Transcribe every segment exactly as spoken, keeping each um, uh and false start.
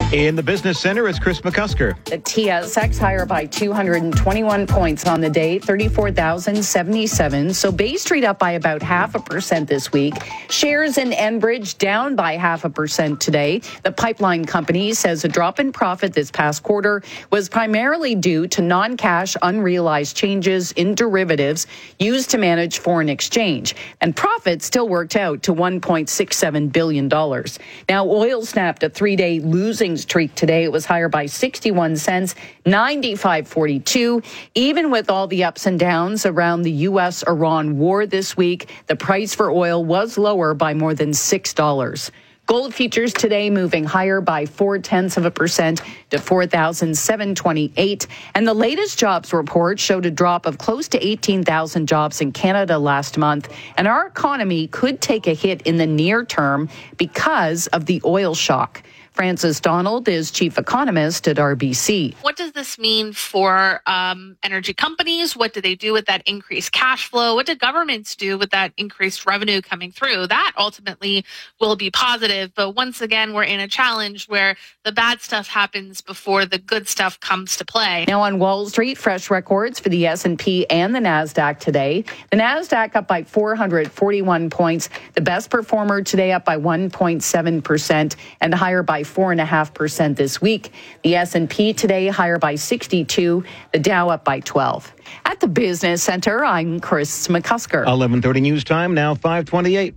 In the business center, it's Chris McCusker. The T S X higher by two hundred twenty-one points on the day, thirty-four thousand seventy-seven. So Bay Street up by about half a percent this week. Shares in Enbridge down by half a percent today. The pipeline company says a drop in profit this past quarter was primarily due to non-cash unrealized changes in derivatives used to manage foreign exchange. And profit still worked out to one point six seven billion dollars. Now, oil snapped a three-day losing streak today. It was higher by sixty-one cents, ninety-five forty-two. Even with all the ups and downs around the U S Iran war this week, the price for oil was lower by more than six dollars. Gold futures today moving higher by four tenths of a percent to four thousand seven hundred twenty-eight. And the latest jobs report showed a drop of close to eighteen thousand jobs in Canada last month. And our economy could take a hit in the near term because of the oil shock. Frances Donald is chief economist at R B C. What does this mean for um, energy companies? What do they do with that increased cash flow? What do governments do with that increased revenue coming through? That ultimately will be positive. But once again, we're in a challenge where the bad stuff happens before the good stuff comes to play. Now on Wall Street, fresh records for the S and P and the NASDAQ today. The NASDAQ up by four hundred forty-one points. The best performer today up by one point seven percent and higher by four point five percent this week. The S and P today higher by sixty-two, the Dow up by twelve. At the Business Center, I'm Chris McCusker. eleven thirty news time, now five twenty-eight.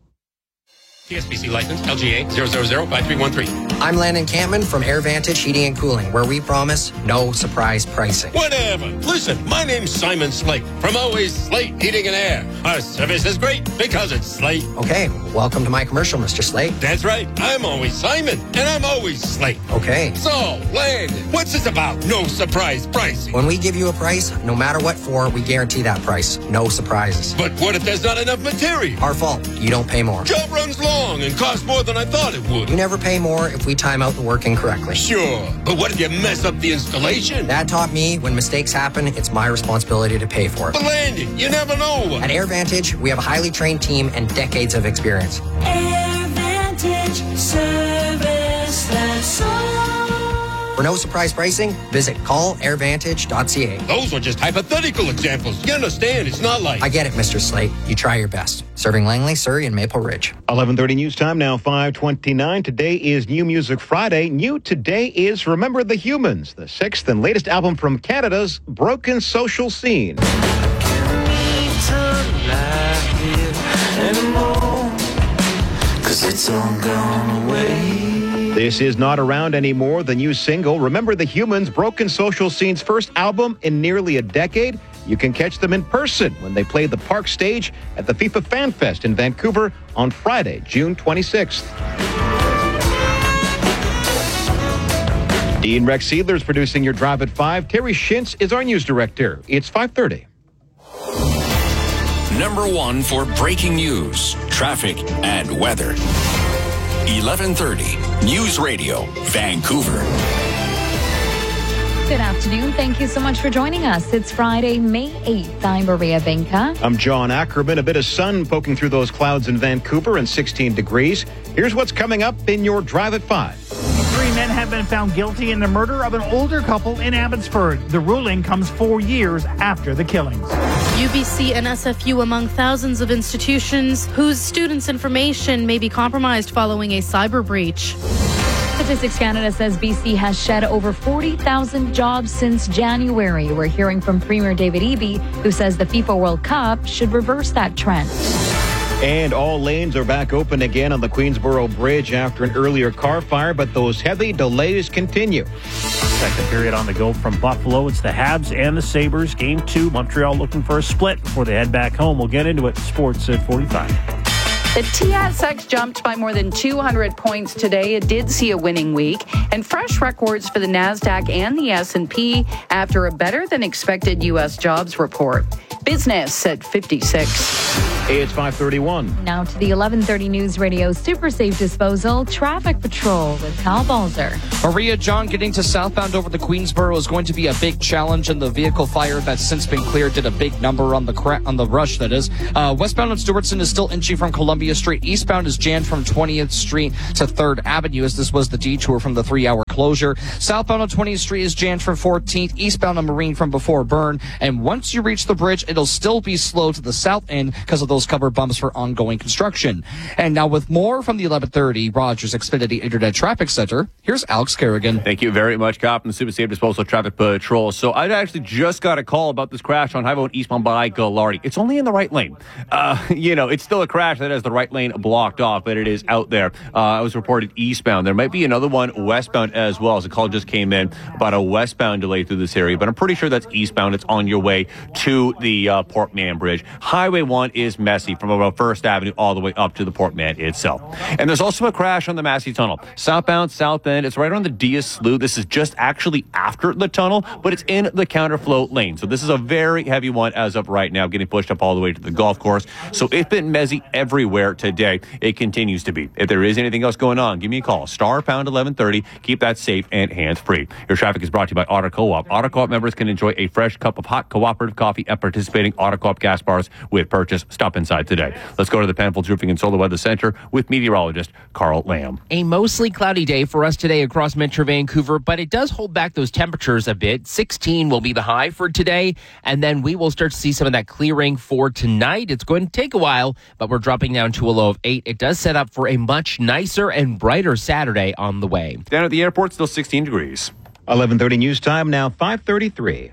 T S B C license L G A zero zero zero five three one three. I'm Landon Campman from AirVantage Heating and Cooling, where we promise no surprise pricing. Whatever. Listen, my name's Simon Slate from Always Slate Heating and Air. Our service is great because it's Slate. Okay, welcome to my commercial, Mister Slate. That's right. I'm always Simon, and I'm always Slate. Okay. So, Landon, what's this about? No surprise pricing. When we give you a price, no matter what for, we guarantee that price. No surprises. But what if there's not enough material? Our fault. You don't pay more. Job runs long and costs more than I thought it would. You never pay more if we time out the work incorrectly. Sure, but what if you mess up the installation? That taught me when mistakes happen, it's my responsibility to pay for it. But Landon, you never know. At AirVantage, we have a highly trained team and decades of experience. AirVantage, service that's all. For no surprise pricing, visit call air vantage dot c a. Those were just hypothetical examples. You understand, it's not like... I get it, Mister Slate. You try your best. Serving Langley, Surrey, and Maple Ridge. eleven thirty news time, now five twenty-nine. Today is New Music Friday. New today is Remember the Humans, the sixth and latest album from Canada's broken social scene. It's all gone away. This is not around anymore. The new single, Remember the Humans, broken social scene's first album in nearly a decade. You can catch them in person when they play the Park Stage at the FIFA Fan Fest in Vancouver on Friday, June twenty-sixth. Dean Rex Seidler is producing your Drive at five. Terry Shintz is our news director. It's five thirty. Number one for breaking news, traffic, and weather. eleven thirty, News Radio, Vancouver. Good afternoon. Thank you so much for joining us. It's Friday, May eighth. I'm Maria Benka. I'm John Ackerman. A bit of sun poking through those clouds in Vancouver and sixteen degrees. Here's what's coming up in your Drive at five. Three men have been found guilty in the murder of an older couple in Abbotsford. The ruling comes four years after the killings. U B C and S F U among thousands of institutions whose students' information may be compromised following a cyber breach. Statistics Canada says B C has shed over forty thousand jobs since January. We're hearing from Premier David Eby, who says the FIFA World Cup should reverse that trend. And all lanes are back open again on the Queensboro Bridge after an earlier car fire, but those heavy delays continue. Second period on the go from Buffalo. It's the Habs and the Sabres. Game two, Montreal looking for a split before they head back home. We'll get into it. Sports at forty-five. The T S X jumped by more than two hundred points today. It did see a winning week, and fresh records for the NASDAQ and the S and P after a better-than-expected U S jobs report. Business at fifty-six. Hey, it's five thirty-one. Now to the eleven thirty News Radio Super Safe Disposal Traffic Patrol with Kyle Balzer. Maria, John, getting to southbound over the Queensboro is going to be a big challenge, and the vehicle fire that's since been cleared did a big number on the cra- on the rush, that is. Uh, westbound on Stewartson is still inchy from Columbia Street. Eastbound is jammed from twentieth Street to third Avenue, as this was the detour from the three-hour closure. Southbound on twentieth Street is jammed from fourteenth, eastbound on Marine from before Byrne. And once you reach the bridge, it'll still be slow to the south end because of those covered bumps for ongoing construction. And now with more from the eleven thirty Rogers Xfinity Internet Traffic Center, here's Alex Kerrigan. Thank you very much, Cop, from the Super Safe Disposal Traffic Patrol. So I actually just got a call about this crash on Highway one eastbound by Gallardi. It's only in the right lane. Uh, you know, it's still a crash that has the right lane blocked off, but it is out there. Uh, it was reported eastbound. There might be another one westbound as well, as a call just came in about a westbound delay through this area, but I'm pretty sure that's eastbound. It's on your way to the uh, Port Mann Bridge. Highway one is messy from about First Avenue all the way up to the Port Mann itself. And there's also a crash on the Massey Tunnel. Southbound, south end. It's right on the Diaz Slough. This is just actually after the tunnel, but it's in the counterflow lane. So this is a very heavy one as of right now, getting pushed up all the way to the golf course. So it's been messy everywhere today. It continues to be. If there is anything else going on, give me a call. Star pound eleven thirty. Keep that safe and hands-free. Your traffic is brought to you by Auto Co-op. Auto Co-op members can enjoy a fresh cup of hot cooperative coffee at participating Auto Co-op gas bars with purchase. Stop inside today. Let's go to the Penfolds Roofing and Solar Weather Center with meteorologist Carl Lamb. A mostly cloudy day for us today across Metro Vancouver, but it does hold back those temperatures a bit. sixteen will be the high for today, and then we will start to see some of that clearing for tonight. It's going to take a while, but we're dropping down to a low of eight. It does set up for a much nicer and brighter Saturday on the way. Down at the airport, still sixteen degrees. eleven thirty news time, now five thirty-three.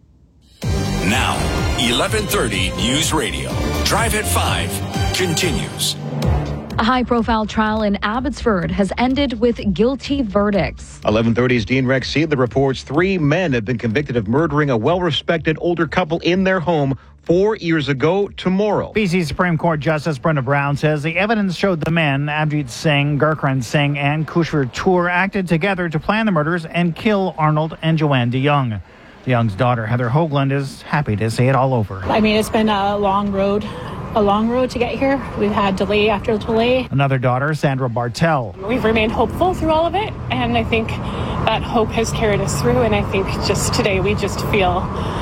Now, eleven thirty News Radio. Drive at five continues. A high-profile trial in Abbotsford has ended with guilty verdicts. eleven thirty's Dean Rex Seidler reports three men have been convicted of murdering a well-respected older couple in their home four years ago tomorrow. B C Supreme Court Justice Brenda Brown says the evidence showed the men, Abjit Singh, Gurkran Singh, and Kushver Tour, acted together to plan the murders and kill Arnold and Joanne DeYoung. DeYoung's daughter, Heather Hoagland, is happy to see it all over. I mean, it's been a long road. A long road to get here. We've had delay after delay. Another daughter, Sandra Bartel. We've remained hopeful through all of it, and I think that hope has carried us through, and I think just today we just feel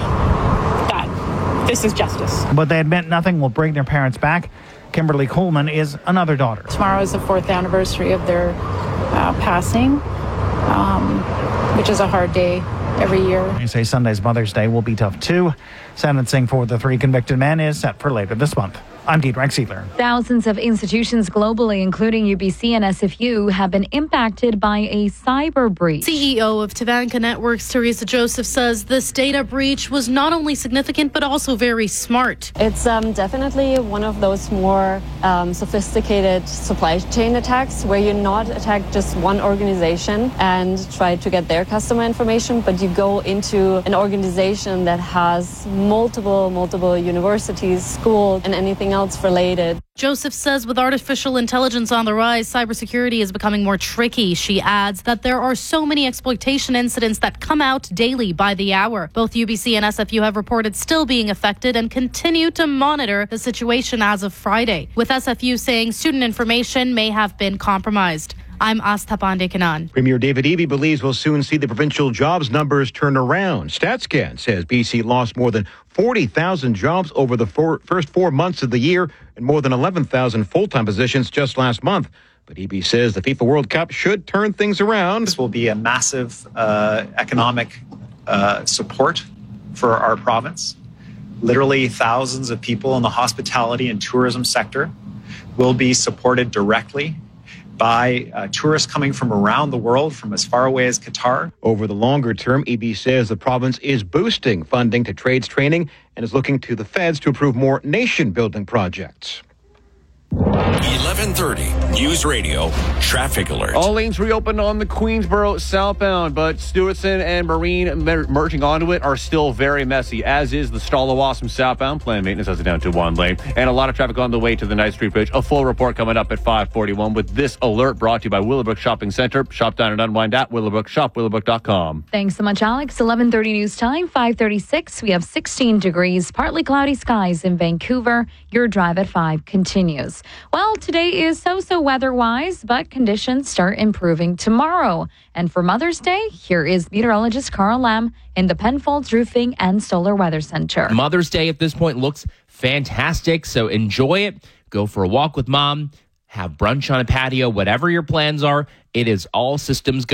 that this is justice. But they admit nothing will bring their parents back. Kimberly Coleman is another daughter. Tomorrow is the fourth anniversary of their uh, passing, um, which is a hard day every year. They say Sunday's Mother's Day will be tough too. Sentencing for the three convicted men is set for later this month. I'm Dean Rex Seidler. Thousands of institutions globally, including U B C and S F U, have been impacted by a cyber breach. C E O of Tabanka Networks, Teresa Joseph, says this data breach was not only significant, but also very smart. It's um, definitely one of those more um, sophisticated supply chain attacks where you not attack just one organization and try to get their customer information, but you go into an organization that has multiple, multiple universities, schools, and anything else related. Joseph says with artificial intelligence on the rise, cybersecurity is becoming more tricky. She adds that there are so many exploitation incidents that come out daily by the hour. Both U B C and S F U have reported still being affected and continue to monitor the situation as of Friday, with S F U saying student information may have been compromised. I'm Astha Pandey-Kanan. Premier David Eby believes we'll soon see the provincial jobs numbers turn around. StatsCan says B C lost more than forty thousand jobs over the four, first four months of the year and more than eleven thousand full-time positions just last month. But Eby says the FIFA World Cup should turn things around. This will be a massive uh, economic uh, support for our province. Literally thousands of people in the hospitality and tourism sector will be supported directly by uh, tourists coming from around the world, from as far away as Qatar. Over the longer term, Eby says the province is boosting funding to trades training and is looking to the feds to approve more nation-building projects. eleven thirty News Radio Traffic Alert. All lanes reopened on the Queensboro southbound, but Stewartson and Marine mer- merging onto it are still very messy, as is the Stalla-Wassum southbound. Planned maintenance has it down to one lane. And a lot of traffic on the way to the Knight Street Bridge. A full report coming up at five forty-one with this alert brought to you by Willowbrook Shopping Center. Shop, dine, and unwind at Willowbrook. Shop willowbrook dot com. Thanks so much, Alex. eleven thirty news time, five thirty-six. We have sixteen degrees, partly cloudy skies in Vancouver. Your drive at five continues. Well, today is so-so weather-wise, but conditions start improving tomorrow. And for Mother's Day, here is meteorologist Carl Lamb in the Penfolds Roofing and Solar Weather Center. Mother's Day at this point looks fantastic, so enjoy it. Go for a walk with mom, have brunch on a patio, whatever your plans are, it is all systems go.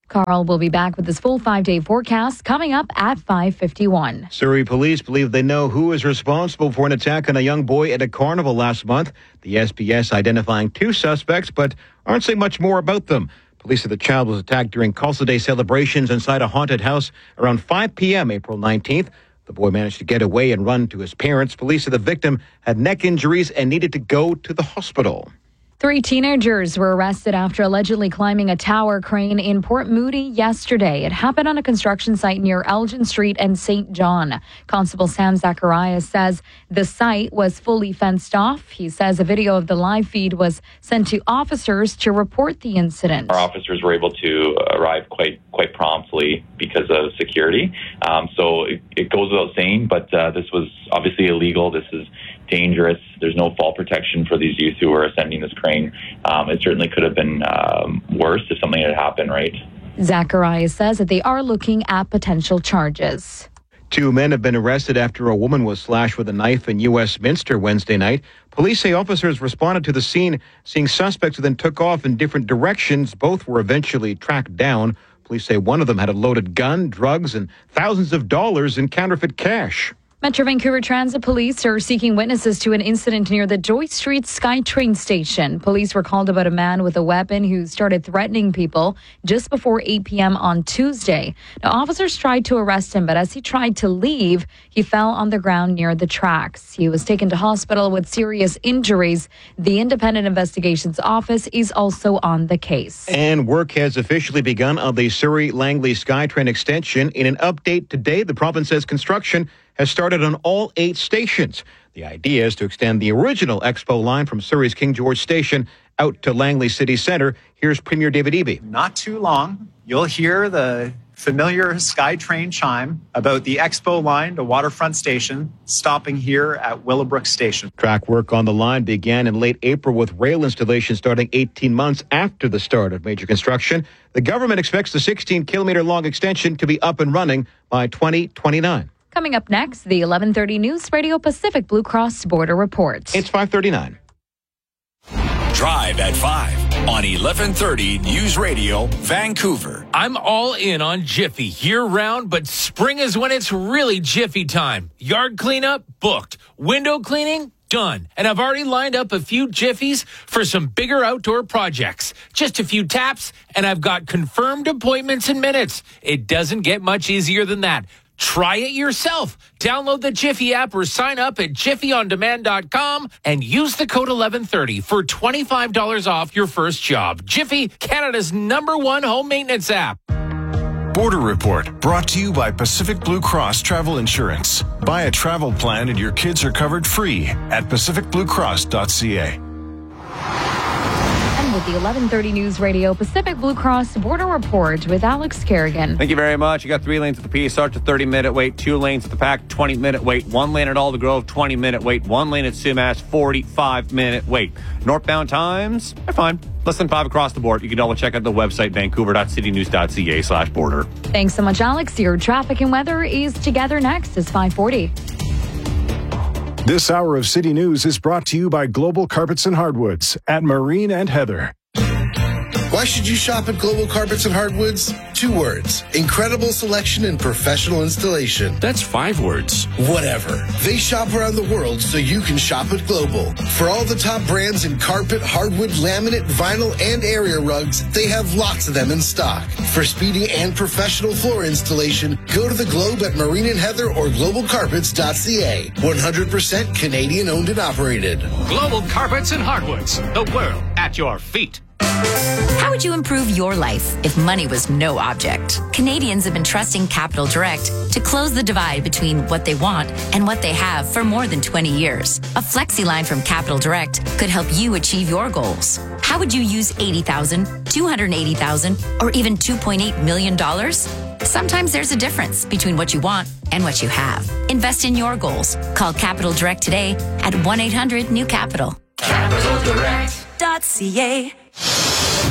Carl will be back with his full five-day forecast coming up at five fifty-one. Surrey police believe they know who is responsible for an attack on a young boy at a carnival last month. The S B S identifying two suspects, but aren't saying much more about them. Police say the child was attacked during Culsa Day celebrations inside a haunted house around five p.m. April nineteenth. The boy managed to get away and run to his parents. Police say the victim had neck injuries and needed to go to the hospital. Three teenagers were arrested after allegedly climbing a tower crane in Port Moody yesterday. It happened on a construction site near Elgin Street and Saint John. Constable Sam Zacharias says the site was fully fenced off. He says a video of the live feed was sent to officers to report the incident. Our officers were able to arrive quite quite promptly because of security. Um, so it, it goes without saying, but uh, this was obviously illegal. This is dangerous. There's no fall protection for these youth who are ascending this crane. Um, it certainly could have been um, worse if something had happened, right? Zacharias says that they are looking at potential charges. Two men have been arrested after a woman was slashed with a knife in U S Minster Wednesday night. Police say officers responded to the scene, seeing suspects who then took off in different directions. Both were eventually tracked down. Police say one of them had a loaded gun, drugs, and thousands of dollars in counterfeit cash. Metro Vancouver Transit Police are seeking witnesses to an incident near the Joyce Street SkyTrain station. Police were called about a man with a weapon who started threatening people just before eight p.m. on Tuesday. Now, officers tried to arrest him, but as he tried to leave, he fell on the ground near the tracks. He was taken to hospital with serious injuries. The Independent Investigations Office is also on the case. And work has officially begun on the Surrey-Langley SkyTrain extension. In an update today, the province says construction has started on all eight stations. The idea is to extend the original Expo line from Surrey's King George Station out to Langley City Centre. Here's Premier David Eby. Not too long, you'll hear the familiar SkyTrain chime about the Expo line to Waterfront Station, stopping here at Willowbrook Station. Track work on the line began in late April with rail installation starting eighteen months after the start of major construction. The government expects the sixteen kilometre long extension to be up and running by twenty twenty-nine. Coming up next, the eleven thirty News Radio Pacific Blue Cross Border Report. It's five thirty-nine. Drive at five on eleven thirty News Radio, Vancouver. I'm all in on Jiffy year-round, but spring is when it's really Jiffy time. Yard cleanup? Booked. Window cleaning? Done. And I've already lined up a few Jiffies for some bigger outdoor projects. Just a few taps, and I've got confirmed appointments in minutes. It doesn't get much easier than that. Try it yourself. Download the Jiffy app or sign up at jiffy on demand dot com and use the code eleven thirty for twenty-five dollars off your first job. Jiffy, Canada's number one home maintenance app. Border Report, brought to you by Pacific Blue Cross Travel Insurance. Buy a travel plan and your kids are covered free at pacific blue cross dot c a. With the eleven thirty News Radio Pacific Blue Cross Border Report with Alex Kerrigan. Thank you very much. You got three lanes at the P S R to thirty minute wait, two lanes at the Pac, twenty minute wait, one lane at Alder Grove, twenty minute wait, one lane at Sumas, forty-five minute wait. Northbound times, they're fine. Less than five across the board. You can always check out the website, vancouver dot city news dot c a slash border. Thanks so much, Alex. Your traffic and weather is together next. It's five forty. This hour of City News is brought to you by Global Carpets and Hardwoods at Marine and Heather. Why should you shop at Global Carpets and Hardwoods? Two words. Incredible selection and professional installation. That's five words. Whatever. They shop around the world so you can shop at Global. For all the top brands in carpet, hardwood, laminate, vinyl, and area rugs, they have lots of them in stock. For speedy and professional floor installation, go to the Globe at Marine and Heather or global carpets dot c a. one hundred percent Canadian owned and operated. Global Carpets and Hardwoods. The world at your feet. How would you improve your life if money was no object? Canadians have been trusting Capital Direct to close the divide between what they want and what they have for more than twenty years. A flexi line from Capital Direct could help you achieve your goals. How would you use eighty thousand dollars, two hundred eighty thousand dollars, or even two point eight million dollars? Sometimes there's a difference between what you want and what you have. Invest in your goals. Call Capital Direct today at one eight hundred new capital. capital direct dot c a.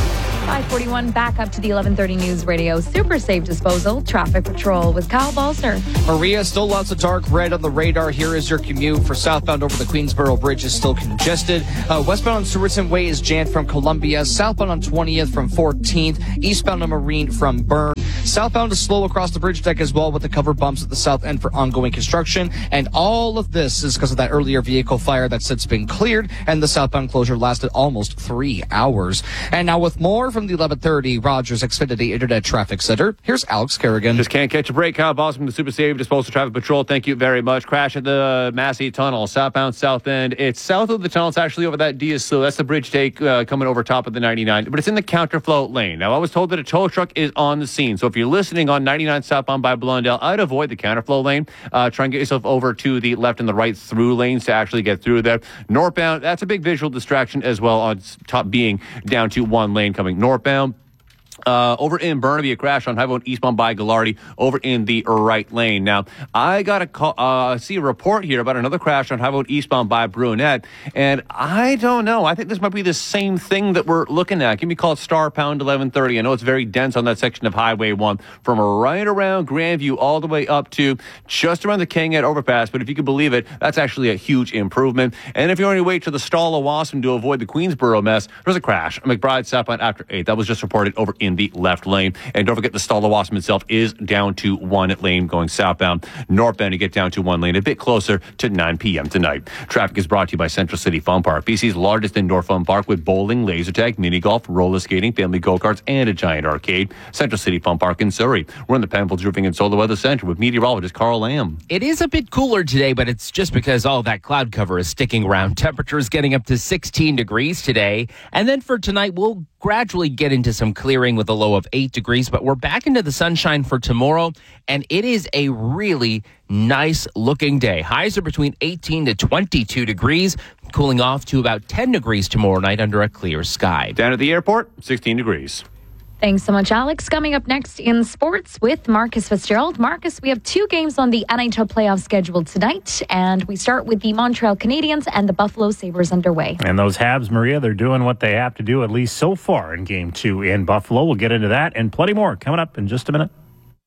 five forty-one, back up to the eleven thirty News Radio Super Safe Disposal Traffic Patrol with Kyle Balser. Maria, still lots of dark red on the radar. Here is your commute for southbound over the Queensboro Bridge is still congested. Uh, westbound on Stewartson Way is jammed from Columbia. Southbound on twentieth from fourteenth. Eastbound on Marine from Byrne. Southbound is slow across the bridge deck as well with the cover bumps at the south end for ongoing construction. And all of this is because of that earlier vehicle fire that's since been cleared, and the southbound closure lasted almost three hours. And now with more from the eleven thirty Rogers Xfinity Internet Traffic Center, here's Alex Kerrigan. Just can't catch a break. Kyle Boss from the Super Safe Disposal Traffic Patrol. Thank you very much. Crash at the Massey Tunnel, southbound south end. It's south of the tunnel. It's actually over that Diaz Slough. That's the bridge take uh, coming over top of the ninety-nine, but it's in the counterflow lane. Now, I was told that a tow truck is on the scene. So if you're listening on ninety-nine southbound by Blundell, I'd avoid the counterflow lane. Uh, try and get yourself over to the left and the right through lanes to actually get through there. Northbound, that's a big visual distraction as well on top being down to one lane coming northbound. Uh, over in Burnaby, a crash on Highway eastbound by Gallardi over in the right lane. Now, I got a call, uh, see a report here about another crash on Highway eastbound by Brunette, and I don't know. I think this might be the same thing that we're looking at. Give me a call at star pound eleven thirty. I know it's very dense on that section of Highway one from right around Grandview all the way up to just around the Kanghead overpass, but if you can believe it, that's actually a huge improvement. And if you're on your way to the Stall of Wasson to avoid the Queensboro mess, there's a crash on McBride southbound after eight. That was just reported over in the left lane. And don't forget the Stall of Wasson itself is down to one lane going southbound. Northbound, you get down to one lane a bit closer to nine p.m. tonight. Traffic is brought to you by Central City Fun Park, B C's largest indoor fun park with bowling, laser tag, mini golf, roller skating, family go-karts, and a giant arcade. Central City Fun Park in Surrey. We're in the Penfolds Roofing and Solar Weather Center with meteorologist Carl Lamb. It is a bit cooler today, but it's just because all that cloud cover is sticking around. Temperatures getting up to sixteen degrees today. And then for tonight, we'll gradually get into some clearing with a low of eight degrees, but we're back into the sunshine for tomorrow, and it is a really nice looking day. Highs are between eighteen to twenty-two degrees, cooling off to about ten degrees tomorrow night under a clear sky. Down at the airport, sixteen degrees. Thanks so much, Alex. Coming up next in sports with Marcus Fitzgerald. Marcus, we have two games on the N H L playoff schedule tonight, and we start with the Montreal Canadiens and the Buffalo Sabres underway. And those Habs, Maria, they're doing what they have to do, at least so far in game two in Buffalo. We'll get into that and plenty more coming up in just a minute.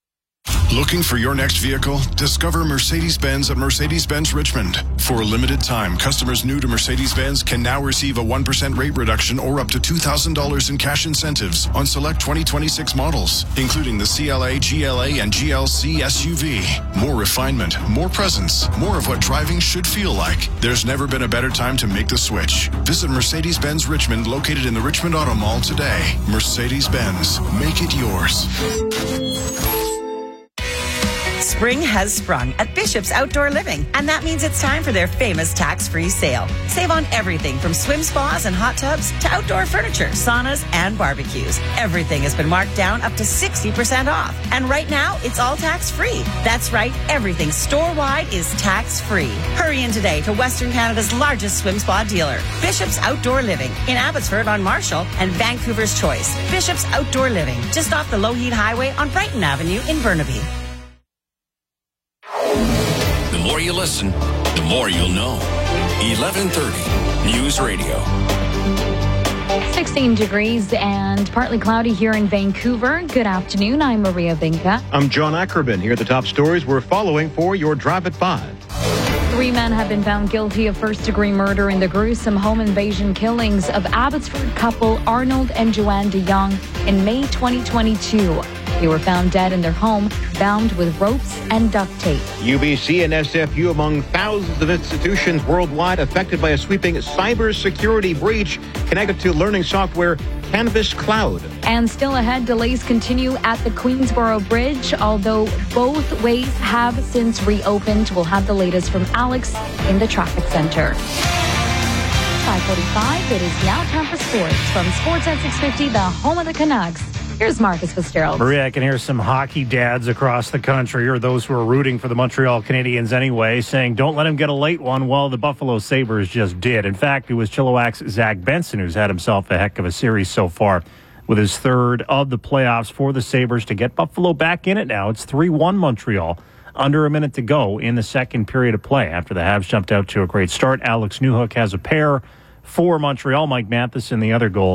Looking for your next vehicle? Discover Mercedes-Benz at Mercedes-Benz Richmond. For a limited time, customers new to Mercedes-Benz can now receive a one percent rate reduction or up to two thousand dollars in cash incentives on select twenty twenty-six models, including the C L A, G L A, and G L C S U V. More refinement, more presence, more of what driving should feel like. There's never been a better time to make the switch. Visit Mercedes-Benz Richmond, located in the Richmond Auto Mall today. Mercedes-Benz. Make it yours. Spring has sprung at Bishop's Outdoor Living, and that means it's time for their famous tax-free sale. Save on everything from swim spas and hot tubs to outdoor furniture, saunas, and barbecues. Everything has been marked down up to sixty percent off. And right now, it's all tax-free. That's right, everything store-wide is tax-free. Hurry in today to Western Canada's largest swim spa dealer, Bishop's Outdoor Living, in Abbotsford on Marshall and Vancouver's Choice. Bishop's Outdoor Living, just off the Lougheed Highway on Brighton Avenue in Burnaby. The more you listen, the more you'll know. eleven thirty News Radio. sixteen degrees and partly cloudy here in Vancouver. Good afternoon. I'm Maria Vinca. I'm John Ackerman. Here are the top stories we're following for your Drive at five. Three men have been found guilty of first-degree murder in the gruesome home invasion killings of Abbotsford couple Arnold and Joanne DeYoung in May twenty twenty-two. They were found dead in their home, bound with ropes and duct tape. U B C and S F U among thousands of institutions worldwide affected by a sweeping cybersecurity breach connected to learning software Canvas Cloud. And still ahead, delays continue at the Queensboro Bridge, although both ways have since reopened. We'll have the latest from Alex in the traffic center. five forty-five, it is now time for sports. From Sports at six fifty, the home of the Canucks. Here's Marcus Fitzgerald. Maria, I can hear some hockey dads across the country, or those who are rooting for the Montreal Canadiens anyway, saying don't let him get a late one. Well, the Buffalo Sabres just did. In fact, it was Chilliwack's Zach Benson who's had himself a heck of a series so far with his third of the playoffs for the Sabres to get Buffalo back in it now. It's three one Montreal. Under a minute to go in the second period of play after the Habs jumped out to a great start. Alex Newhook has a pair for Montreal. Mike Matheson, the other goal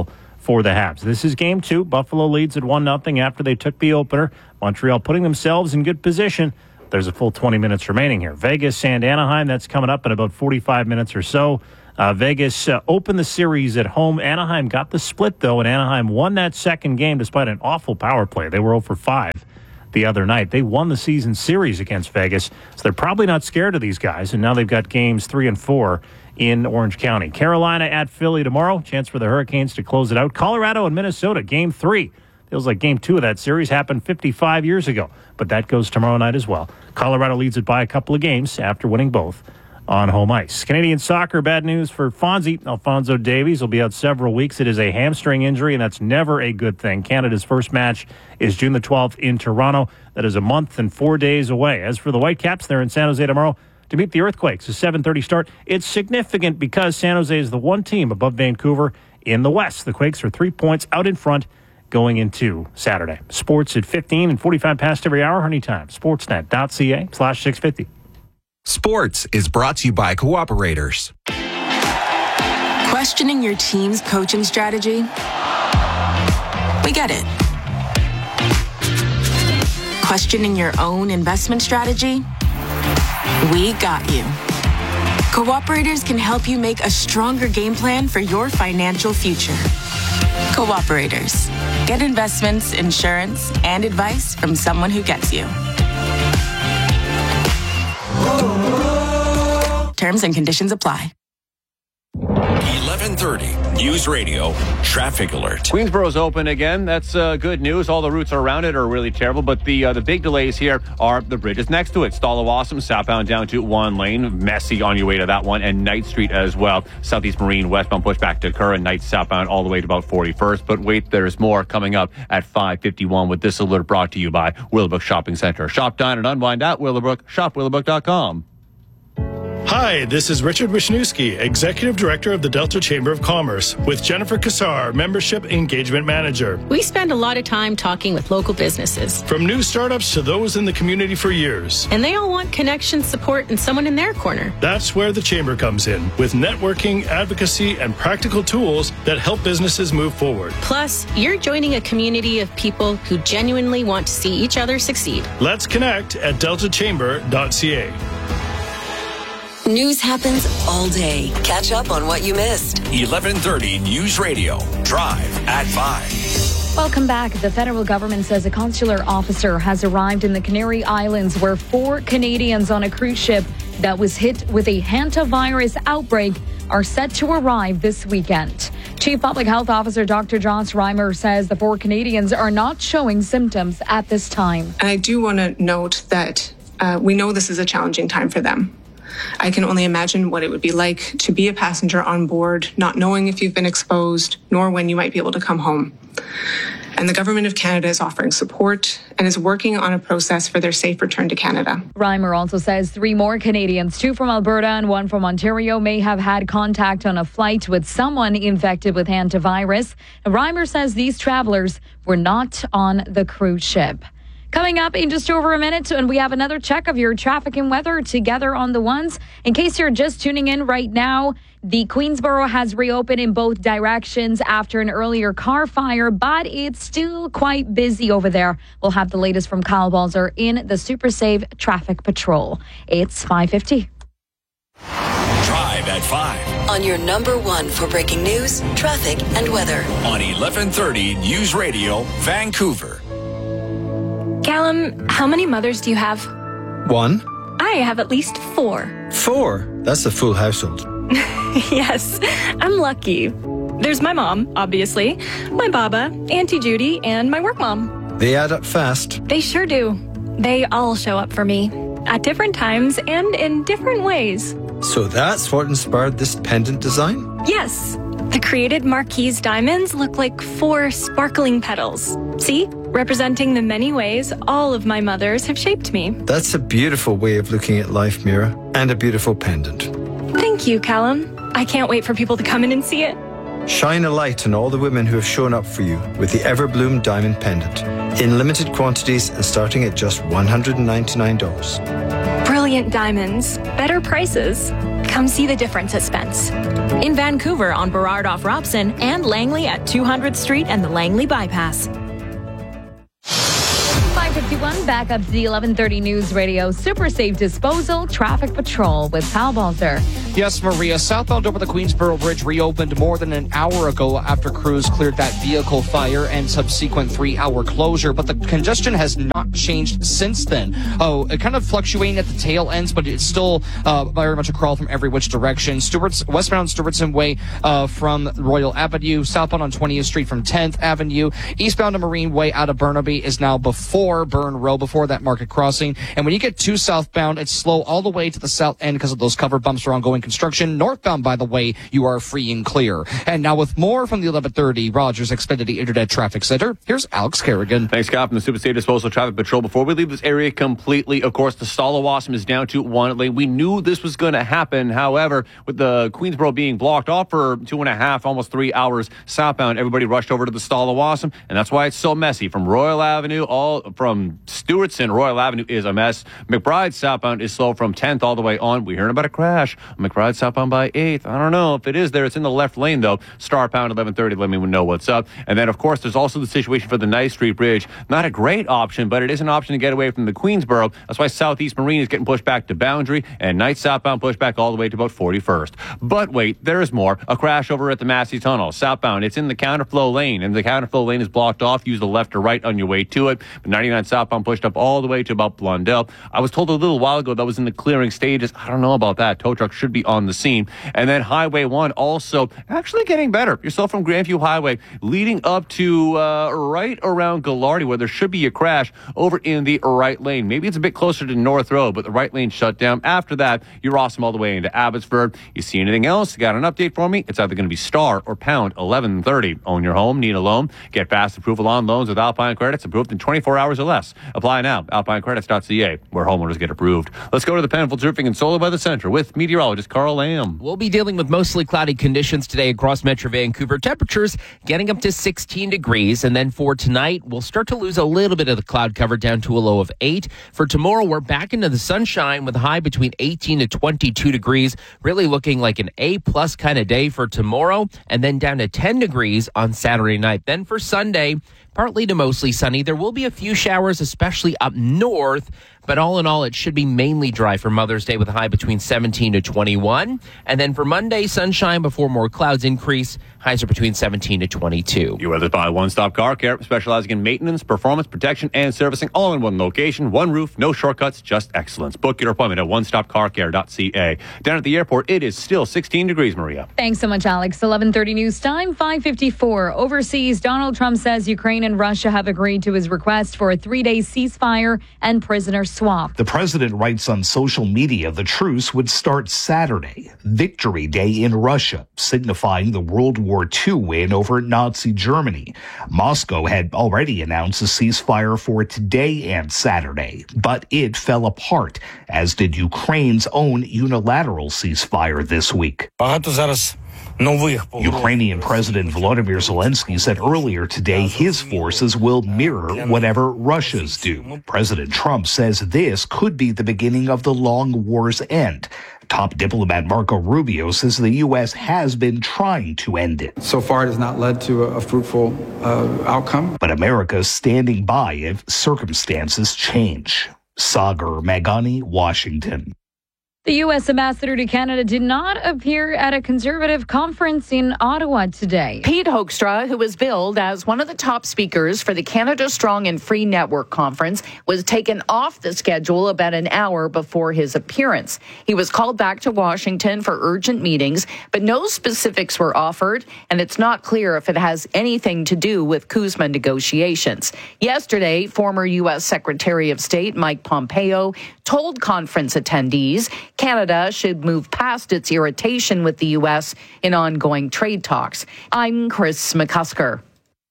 for the Habs. This is game two. Buffalo leads at one nothing after they took the opener. Montreal putting themselves in good position. There's a full twenty minutes remaining here. Vegas and Anaheim, that's coming up in about forty-five minutes or so. Uh, Vegas uh, opened the series at home. Anaheim got the split, though, and Anaheim won that second game despite an awful power play. They were zero for five the other night. They won the season series against Vegas, so they're probably not scared of these guys, and now they've got games three and four in Orange County. Carolina at Philly tomorrow. Chance for the Hurricanes to close it out. Colorado and Minnesota, game three. Feels like game two of that series happened fifty-five years ago, but that goes tomorrow night as well. Colorado leads it by a couple of games after winning both on home ice. Canadian soccer, bad news for Fonzie. Alphonso Davies will be out several weeks. It is a hamstring injury, and that's never a good thing. Canada's first match is June the twelfth in Toronto. That is a month and four days away. As for the Whitecaps, they're in San Jose tomorrow to meet the Earthquakes. A seven thirty start. It's significant because San Jose is the one team above Vancouver in the West. The Quakes are three points out in front going into Saturday. Sports at fifteen and forty-five past every hour, anytime. Sportsnet.ca slash 650. Sports is brought to you by Cooperators. Questioning your team's coaching strategy? We get it. Questioning your own investment strategy? We got you. Cooperators can help you make a stronger game plan for your financial future. Cooperators. Get investments, insurance, and advice from someone who gets you. Terms and conditions apply. eleven thirty News Radio Traffic Alert. Queensborough's open again. That's uh, good news. All the routes around it are really terrible, but the uh, the big delays here are the bridges next to it. Stallawasam, southbound down to one lane. Messy on your way to that one. And Knight Street as well. Southeast Marine, westbound pushback to Kerr, and Knight southbound all the way to about forty-first. But wait, there's more coming up at five fifty-one with this alert brought to you by Willowbrook Shopping Center. Shop, dine, and unwind at Willowbrook. Shop willowbrook dot com. Hi, this is Richard Wisniewski, Executive Director of the Delta Chamber of Commerce, with Jennifer Kassar, Membership Engagement Manager. We spend a lot of time talking with local businesses. From new startups to those in the community for years. And they all want connection, support, and someone in their corner. That's where the Chamber comes in, with networking, advocacy, and practical tools that help businesses move forward. Plus, you're joining a community of people who genuinely want to see each other succeed. Let's connect at delta chamber dot c a. News happens all day. Catch up on what you missed. eleven thirty News Radio. Drive at five. Welcome back. The federal government says a consular officer has arrived in the Canary Islands where four Canadians on a cruise ship that was hit with a hantavirus outbreak are set to arrive this weekend. Chief Public Health Officer Doctor Joss Reimer says the four Canadians are not showing symptoms at this time. And I do want to note that uh, we know this is a challenging time for them. I can only imagine what it would be like to be a passenger on board, not knowing if you've been exposed, nor when you might be able to come home. And the Government of Canada is offering support and is working on a process for their safe return to Canada. Reimer also says three more Canadians, two from Alberta and one from Ontario, may have had contact on a flight with someone infected with hantavirus. And Reimer says these travelers were not on the cruise ship. Coming up in just over a minute, and we have another check of your traffic and weather together on the ones. In case you're just tuning in right now, the Queensboro has reopened in both directions after an earlier car fire, but it's still quite busy over there. We'll have the latest from Kyle Balzer in the Super Safe Traffic Patrol. It's five fifty. Drive at five. On your number one for breaking news, traffic, and weather. On eleven thirty News Radio, Vancouver. Callum, how many mothers do you have? One. I have at least four. Four? That's a full household. Yes, I'm lucky. There's my mom, obviously, my baba, Auntie Judy, and my work mom. They add up fast. They sure do. They all show up for me at different times and in different ways. So that's what inspired this pendant design? Yes. The created Marquise diamonds look like four sparkling petals. See? Representing the many ways all of my mothers have shaped me. That's a beautiful way of looking at life, Mira, and a beautiful pendant. Thank you, Callum. I can't wait for people to come in and see it. Shine a light on all the women who have shown up for you with the Everbloom Diamond Pendant. In limited quantities and starting at just one hundred ninety-nine dollars. Brilliant diamonds, better prices. Come see the difference at Spence. In Vancouver on Burrard off Robson and Langley at two hundredth Street and the Langley Bypass. five fifty-one, back up to the eleven thirty News Radio Super Safe Disposal Traffic Patrol with Kyle Balzer. Yes, Maria, southbound over the Queensboro Bridge reopened more than an hour ago after crews cleared that vehicle fire and subsequent three-hour closure, but the congestion has not changed since then. Oh, it kind of fluctuating at the tail ends, but it's still uh, very much a crawl from every which direction. Stewart's westbound Stewartson Way uh, from Royal Avenue, southbound on twentieth Street from tenth Avenue, eastbound to Marine Way out of Burnaby is now before Burn Row, before that Market Crossing, and when you get to southbound, it's slow all the way to the south end because of those covered bumps for ongoing construction. Northbound, by the way, you are free and clear. And now with more from the eleven thirty Rogers Xfinity Internet Traffic Center, here's Alex Kerrigan. Thanks, Scott, from the Super Safe Disposal Traffic Patrol. Before we leave this area completely, of course, the Stallawasam is down to one lane. We knew this was going to happen. However, with the Queensboro being blocked off for two and a half, almost three hours southbound, everybody rushed over to the Stallawasam, and that's why it's so messy. From Royal Avenue, all from Stewartson, Royal Avenue is a mess. McBride southbound is slow from tenth all the way on. We heard about a crash. McBride southbound by eighth. I don't know if it is there. It's in the left lane, though. Star Pound eleven thirty. Let me know what's up. And then, of course, there's also the situation for the Ninth Street Bridge. Not a great option, but it is an option to get away from the Queensboro. That's why Southeast Marine is getting pushed back to Boundary, and Knight southbound pushed back all the way to about forty-first. But wait, there is more. A crash over at the Massey Tunnel. Southbound, it's in the counterflow lane, and the counterflow lane is blocked off. Use the left or right on your way to it. But ninety-nine southbound pushed up all the way to about Blundell. I was told a little while ago that was in the clearing stages. I don't know about that. Tow truck should be on the scene. And then Highway one also actually getting better. Yourself from Grandview Highway leading up to uh, right around Gallardi, where there should be a crash over in the right lane. Maybe it's a bit closer to North Road, but the right lane shut down. After that, you're awesome all the way into Abbotsford. You see anything else? You got an update for me? It's either going to be star or pound eleven thirty. Own your home, need a loan. Get fast approval on loans with Alpine Credits, approved in twenty-four hours or less. Apply now. alpine credits dot c a, where homeowners get approved. Let's go to the Penfolds Roofing and Solar Weather Center with meteorologist Carl Lamb. We'll be dealing with mostly cloudy conditions today across Metro Vancouver. Temperatures getting up to sixteen degrees. And then for tonight, we'll start to lose a little bit of the cloud cover down to a low of eight. For tomorrow, we're back into the sunshine with a high between eighteen to twenty-two degrees. Really looking like an A-plus kind of day for tomorrow. And then down to ten degrees on Saturday night. Then for Sunday, partly to mostly sunny. There will be a few showers, especially up north. But all in all, it should be mainly dry for Mother's Day with a high between seventeen to twenty-one. And then for Monday, sunshine before more clouds increase. Highs are between seventeen to twenty-two. You weather by One Stop Car Care, specializing in maintenance, performance, protection, and servicing, all in one location. One roof, no shortcuts, just excellence. Book your appointment at one stop car care dot c a. Down at the airport, it is still sixteen degrees, Maria. Thanks so much, Alex. eleven thirty news time, five fifty-four. Overseas, Donald Trump says Ukraine and Russia have agreed to his request for a three-day ceasefire and prisoner swap. The president writes on social media the truce would start Saturday, Victory Day in Russia, signifying the World War Two win over Nazi Germany. Moscow had already announced a ceasefire for today and Saturday, but it fell apart, as did Ukraine's own unilateral ceasefire this week. Ukrainian President Volodymyr Zelensky said earlier today his forces will mirror whatever Russia's do. President Trump says this could be the beginning of the long war's end. Top diplomat Marco Rubio says the U S has been trying to end it. So far, it has not led to a fruitful uh, outcome. But America is standing by if circumstances change. Sagar Magani, Washington. The U S ambassador to Canada did not appear at a Conservative conference in Ottawa today. Pete Hoekstra, who was billed as one of the top speakers for the Canada Strong and Free Network conference, was taken off the schedule about an hour before his appearance. He was called back to Washington for urgent meetings, but no specifics were offered, and it's not clear if it has anything to do with CUSMA negotiations. Yesterday, former U S Secretary of State Mike Pompeo told conference attendees Canada should move past its irritation with the U S in ongoing trade talks. I'm Chris McCusker.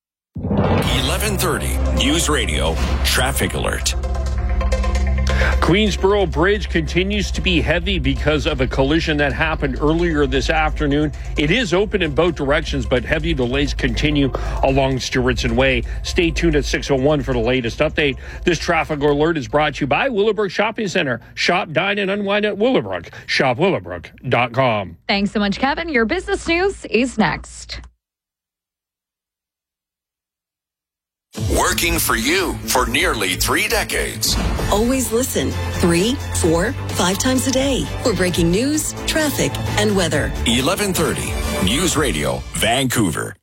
eleven thirty News Radio Traffic Alert. Queensboro Bridge continues to be heavy because of a collision that happened earlier this afternoon. It is open in both directions, but heavy delays continue along Stewartson Way. Stay tuned at six oh one for the latest update. This traffic alert is brought to you by Willowbrook Shopping Center. Shop, dine, and unwind at Willowbrook. shop willowbrook dot com. Thanks so much, Kevin. Your business news is next. Working for you for nearly three decades. Always listen three, four, five times a day for breaking news, traffic, and weather. eleven thirty News Radio, Vancouver.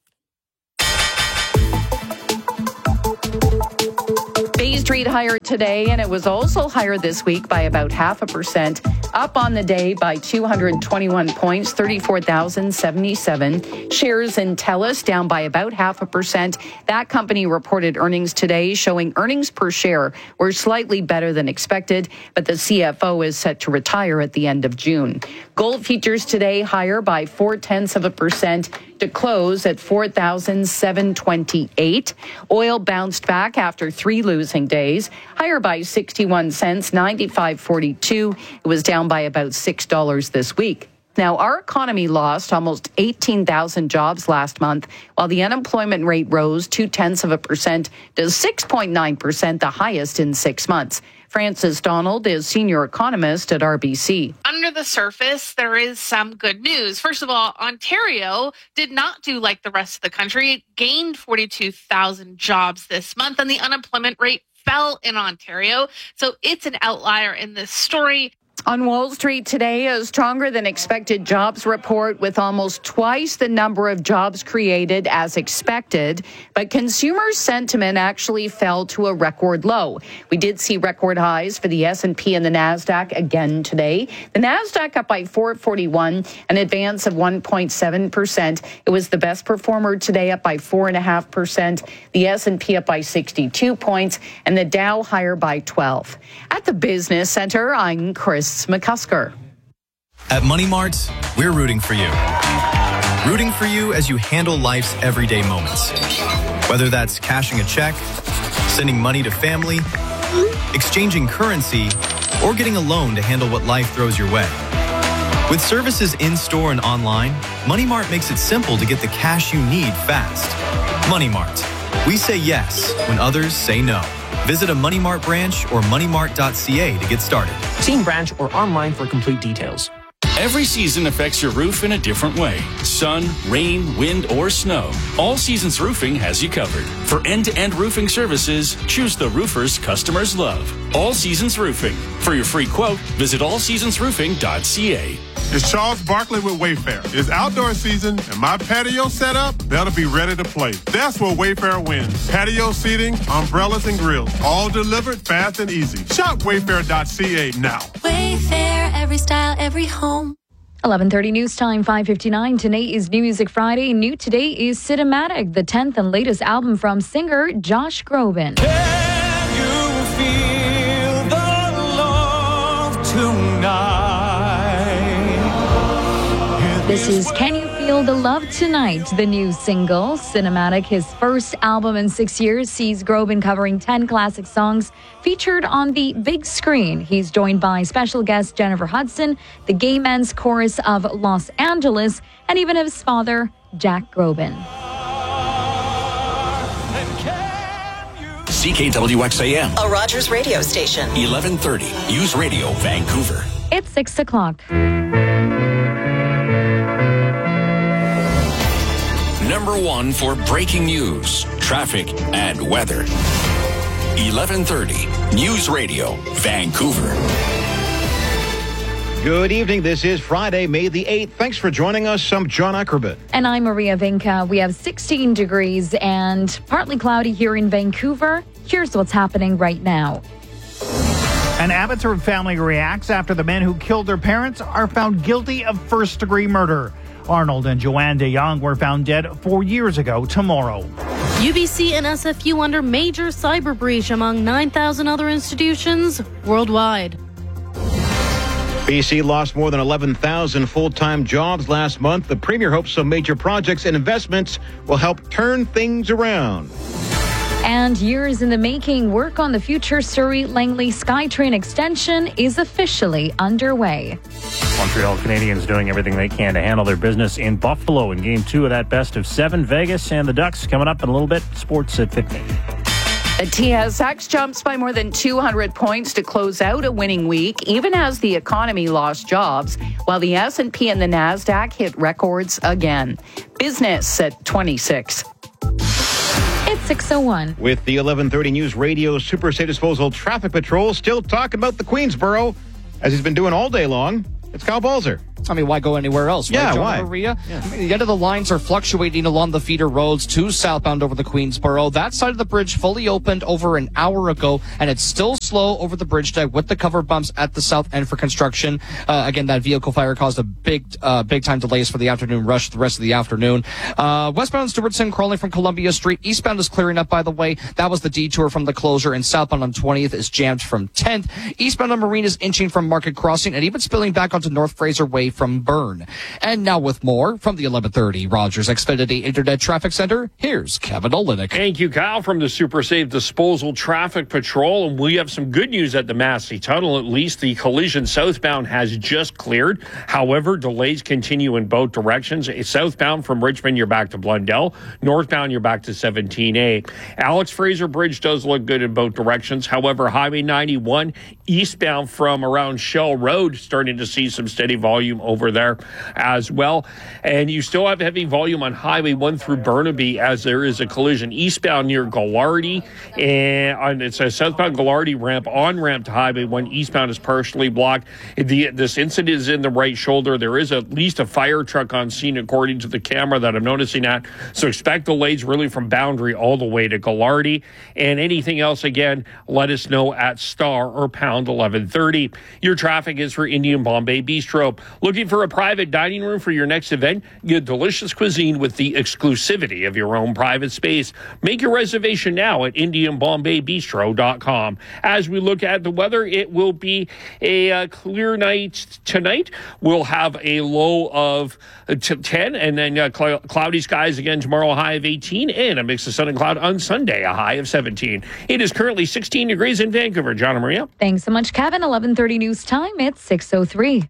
Bay Street higher today, and it was also higher this week by about half a percent. Up on the day by two hundred twenty-one points, thirty-four thousand seventy-seven. Shares in TELUS down by about half a percent. That company reported earnings today, showing earnings per share were slightly better than expected, but the C F O is set to retire at the end of June. Gold futures today higher by four tenths of a percent to close at four thousand seven hundred twenty-eight. Oil bounced back after three losing days, higher by sixty-one cents, ninety-five forty-two. It was down by about six dollars this week. Now, our economy lost almost eighteen thousand jobs last month, while the unemployment rate rose two tenths of a percent to six point nine percent, the highest in six months. Frances Donald is senior economist at R B C. Under the surface, there is some good news. First of all, Ontario did not do like the rest of the country. It gained forty-two thousand jobs this month, and the unemployment rate fell in Ontario. So it's an outlier in this story. On Wall Street today, a stronger than expected jobs report with almost twice the number of jobs created as expected. But consumer sentiment actually fell to a record low. We did see record highs for the S and P and the NASDAQ again today. The NASDAQ up by four forty-one, an advance of one point seven percent. It was the best performer today, up by four point five percent. The S and P up by sixty-two points, and the Dow higher by twelve. At the Business Center, I'm Chris McCusker. At Money Mart, we're rooting for you. Rooting for you as you handle life's everyday moments. Whether that's cashing a check, sending money to family, exchanging currency, or getting a loan to handle what life throws your way. With services in-store and online, Money Mart makes it simple to get the cash you need fast. Money Mart. We say yes when others say no. Visit a Money Mart branch or money mart dot c a to get started. See in branch or online for complete details. Every season affects your roof in a different way. Sun, rain, wind, or snow. All Seasons Roofing has you covered. For end-to-end roofing services, choose the roofers customers love. All Seasons Roofing. For your free quote, visit all seasons roofing dot c a. It's Charles Barkley with Wayfair. It's outdoor season, and my patio setup, that'll be ready to play. That's where Wayfair wins. Patio seating, umbrellas, and grills, all delivered fast and easy. Shop wayfair dot c a now. Wayfair, every style, every home. eleven thirty news time, five fifty-nine. Today is New Music Friday. New today is Cinematic, the tenth and latest album from singer Josh Groban. Can you feel the love tonight? This is Can You Feel the Love Tonight, the new single. Cinematic, his first album in six years, sees Groban covering ten classic songs featured on the big screen. He's joined by special guest Jennifer Hudson, the Gay Men's Chorus of Los Angeles, and even his father, Jack Groban. C K W X A M, A Rogers radio station. eleven thirty News Radio, Vancouver. It's six o'clock. Number one for breaking news, traffic, and weather. eleven thirty News Radio, Vancouver. Good evening. This is Friday, May the eighth. Thanks for joining us. I'm John Ackerman. And I'm Maria Vinca. We have sixteen degrees and partly cloudy here in Vancouver. Here's what's happening right now. An Abbotsford family reacts after the men who killed their parents are found guilty of first-degree murder. Arnold and Joanne DeYoung were found dead four years ago tomorrow. U B C and S F U under major cyber breach among nine thousand other institutions worldwide. B C lost more than eleven thousand full-time jobs last month. The Premier hopes some major projects and investments will help turn things around. And years in the making, work on the future Surrey Langley SkyTrain extension is officially underway. Montreal Canadiens doing everything they can to handle their business in Buffalo in game two of that best of seven. Vegas and the Ducks coming up in a little bit. Sports at fifteen. The T S X jumps by more than two hundred points to close out a winning week, even as the economy lost jobs, while the S and P and the NASDAQ hit records again. Business at twenty-six. It's six oh one. With the eleven thirty News Radio Super Safe Disposal Traffic Patrol still talking about the Queensboro, as he's been doing all day long, it's Kyle Balzer. I mean, why go anywhere else? Yeah, right, John why? Maria? Yeah. I mean, the end of the lines are fluctuating along the feeder roads to southbound over the Queensboro. That side of the bridge fully opened over an hour ago, and it's still slow over the bridge deck with the cover bumps at the south end for construction. Uh, again, that vehicle fire caused a big, uh, big time delays for the afternoon rush the rest of the afternoon. Uh, westbound Stewartson crawling from Columbia Street. Eastbound is clearing up, by the way. That was the detour from the closure, and southbound on twentieth is jammed from tenth. Eastbound on Marine is inching from Market Crossing and even spilling back onto North Fraser Way from Burn. And now with more from the eleven thirty Rogers Xfinity Internet Traffic Center, here's Kevin Olenek. Thank you, Kyle, from the Super Safe Disposal Traffic Patrol. And we have some good news at the Massey Tunnel. At least the collision southbound has just cleared. However, delays continue in both directions. Southbound from Richmond, you're back to Blundell. Northbound, you're back to seventeen A. Alex Fraser Bridge does look good in both directions. However, Highway ninety-one, eastbound from around Shell Road, starting to see some steady volume over there as well. And you still have heavy volume on Highway one through Burnaby as there is a collision eastbound near Gallardi. And it's a southbound Gallardi ramp, on-ramp to Highway one. Eastbound is partially blocked. The, this incident is in the right shoulder. There is at least a fire truck on scene according to the camera that I'm noticing at. So expect delays really from Boundary all the way to Gallardi. And anything else, again, let us know at star or pound eleven thirty. Your traffic is for Indian Bombay Bistro. Looking for a private dining room for your next event? Get delicious cuisine with the exclusivity of your own private space. Make your reservation now at indian bombay bistro dot com. As we look at the weather, it will be a uh, clear night tonight. We'll have a low of uh, ten, and then uh, cl- cloudy skies again tomorrow, a high of eighteen, and a mix of sun and cloud on Sunday, a high of seventeen. It is currently sixteen degrees in Vancouver. John and Maria. Thanks so much, Kevin. eleven thirty news time. It's six oh three.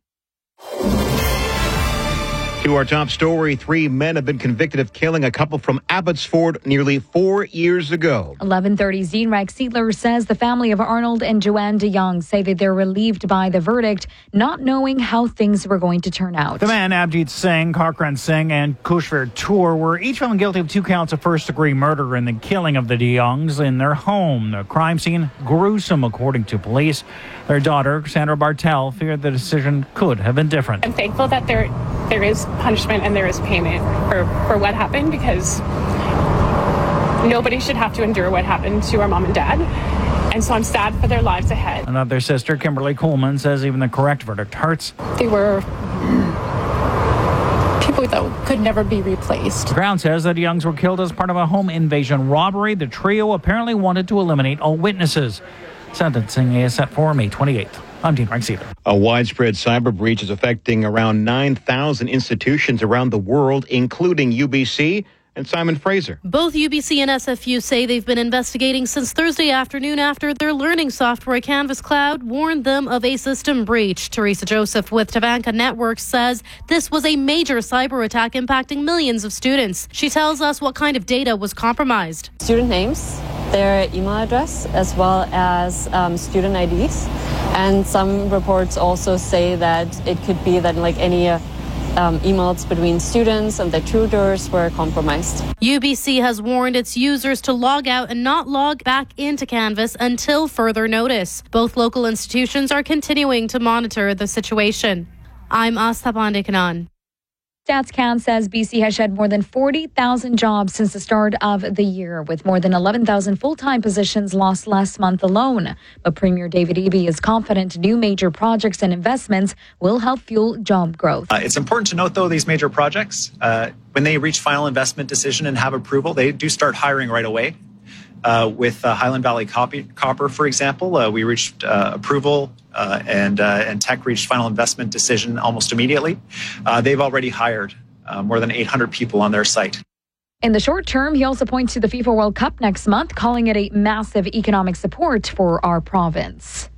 To our top story, three men have been convicted of killing a couple from Abbotsford nearly four years ago. eleven thirty's Dean Rex Seidler says the family of Arnold and Joanne de Jong say that they're relieved by the verdict, not knowing how things were going to turn out. The man, Abjit Singh, Karkran Singh, and Kushver Tour were each found guilty of two counts of first-degree murder in the killing of the de Jongs in their home. The crime scene gruesome, according to police. Their daughter, Sandra Bartel, feared the decision could have been different. I'm thankful that there there is punishment and there is payment for, for what happened, because nobody should have to endure what happened to our mom and dad. And so I'm sad for their lives ahead. Another sister, Kimberly Coleman, says even the correct verdict hurts. They were people that could never be replaced. The Crown says that the Youngs were killed as part of a home invasion robbery. The trio apparently wanted to eliminate all witnesses. Sentencing is set for May twenty-eighth. I'm Dean Rex Seidler. A widespread cyber breach is affecting around nine thousand institutions around the world, including U B C and Simon Fraser. Both U B C and S F U say they've been investigating since Thursday afternoon after their learning software Canvas Cloud warned them of a system breach. Teresa Joseph with Tavanka Networks says this was a major cyber attack impacting millions of students. She tells us what kind of data was compromised. Student names, their email address, as well as um, student I Ds. And some reports also say that it could be that like any uh, um, emails between students and their tutors were compromised. U B C has warned its users to log out and not log back into Canvas until further notice. Both local institutions are continuing to monitor the situation. I'm Asta Pandikanan. StatsCan says B C has shed more than forty thousand jobs since the start of the year, with more than eleven thousand full-time positions lost last month alone. But Premier David Eby is confident new major projects and investments will help fuel job growth. Uh, it's important to note, though, these major projects, uh, when they reach final investment decision and have approval, they do start hiring right away. Uh, with uh, Highland Valley Copy, Copper, for example, uh, we reached uh, approval uh, and uh, and Teck reached final investment decision almost immediately. Uh, they've already hired uh, more than eight hundred people on their site. In the short term, he also points to the FIFA World Cup next month, calling it a massive economic support for our province.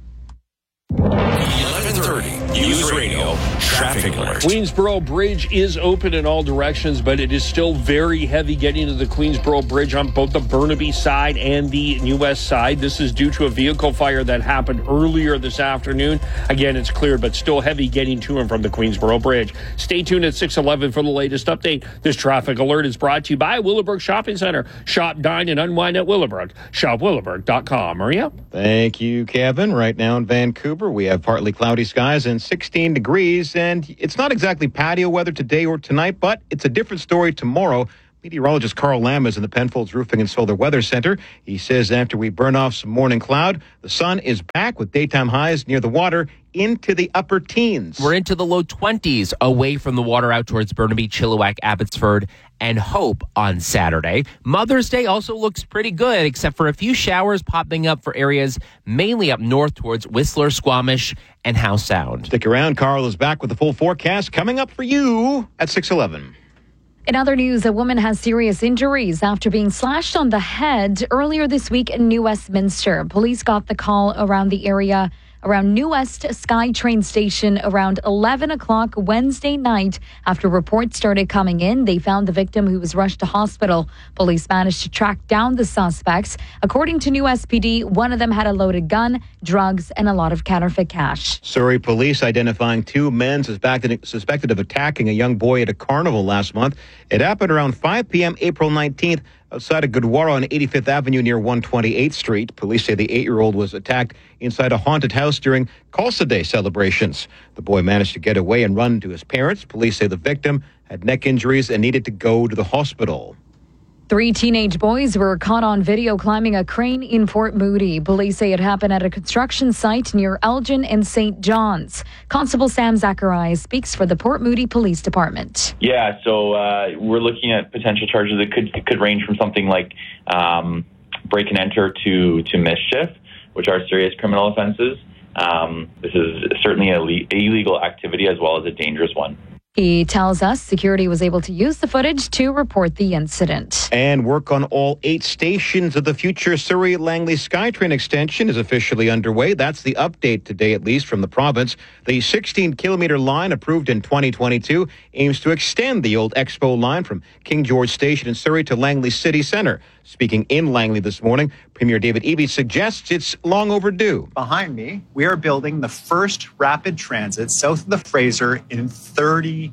eleven thirty News Radio Traffic Alert. Queensboro Bridge is open in all directions, but it is still very heavy getting to the Queensboro Bridge on both the Burnaby side and the New West side. This is due to a vehicle fire that happened earlier this afternoon. Again, it's cleared, but still heavy getting to and from the Queensboro Bridge. Stay tuned at six eleven for the latest update. This traffic alert is brought to you by Willowbrook Shopping Center. Shop, dine, and unwind at Willowbrook. Shop willowbrook dot com. Maria? Thank you, Kevin. Right now in Vancouver, we have partly cloudy skies and sixteen degrees, and it's not exactly patio weather today or tonight, but it's a different story tomorrow. Meteorologist Carl Lamb is in the Penfolds Roofing and Solar Weather Center. He says after we burn off some morning cloud, the sun is back with daytime highs near the water into the upper teens. We're into the low twenties away from the water out towards Burnaby, Chilliwack, Abbotsford, and Hope on Saturday. Mother's Day also looks pretty good, except for a few showers popping up for areas mainly up north towards Whistler, Squamish, and Howe Sound. Stick around. Carl is back with the full forecast coming up for you at six eleven. In other news, a woman has serious injuries after being slashed on the head earlier this week in New Westminster. Police got the call around the area, around New West SkyTrain station around eleven o'clock Wednesday night. After reports started coming in, they found the victim, who was rushed to hospital. Police managed to track down the suspects. According to New S P D, one of them had a loaded gun, drugs, and a lot of counterfeit cash. Surrey police identifying two men suspected, suspected of attacking a young boy at a carnival last month. It happened around five p.m. April nineteenth. Outside of Goodwara on eighty-fifth Avenue near one twenty-eighth Street. Police say the eight-year-old was attacked inside a haunted house during Khalsa Day celebrations. The boy managed to get away and run to his parents. Police say the victim had neck injuries and needed to go to the hospital. Three teenage boys were caught on video climbing a crane in Port Moody. Police say it happened at a construction site near Elgin and Saint John's. Constable Sam Zacharias speaks for the Port Moody Police Department. Yeah, so uh, we're looking at potential charges that could could range from something like um, break and enter to, to mischief, which are serious criminal offenses. Um, this is certainly a le- illegal activity as well as a dangerous one. He tells us security was able to use the footage to report the incident. And work on all eight stations of the future Surrey Langley SkyTrain extension is officially underway. That's the update today, at least, from the province. The sixteen-kilometer line approved in twenty twenty-two aims to extend the old Expo line from King George Station in Surrey to Langley City Centre. Speaking in Langley this morning, Premier David Eby suggests it's long overdue. Behind me, we are building the first rapid transit south of the Fraser in thirty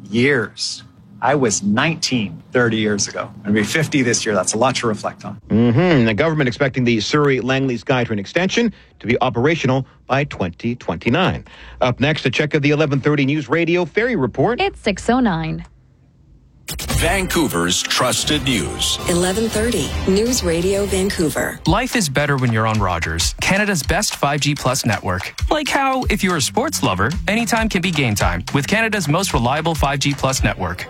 years. I was nineteen thirty years ago. I'm going to be fifty this year. That's a lot to reflect on. Mm-hmm. The government expecting the Surrey-Langley SkyTrain extension to be operational by twenty twenty-nine. Up next, a check of the eleven thirty News Radio Ferry Report. It's six oh nine. Vancouver's trusted news. eleven thirty News Radio Vancouver. Life is better when you're on Rogers, Canada's best five G Plus network. Like how, if you're a sports lover, anytime can be game time with Canada's most reliable five G Plus network.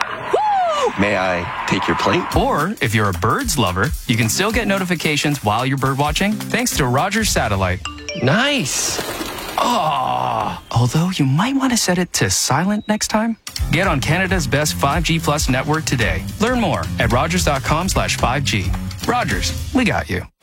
May I take your plate? Or, if you're a birds lover, you can still get notifications while you're bird watching thanks to Rogers Satellite. Nice. Oh, although you might want to set it to silent next time. Get on Canada's best five G Plus network today. Learn more at rogers.com slash 5G. Rogers, we got you.